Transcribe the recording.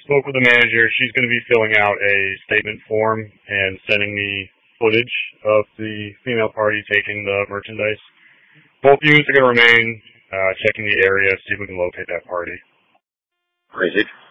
Spoke with the manager. She's going to be filling out a statement form and sending me footage of the female party taking the merchandise. Both units are going to remain checking the area, see if we can locate that party. Crazy.